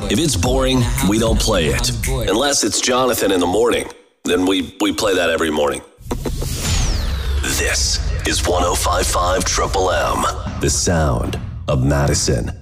If it's boring, we don't play it. Unless it's Jonathan in the morning. Then we play that every morning. This is 105.5 Triple M. The sound of Madison.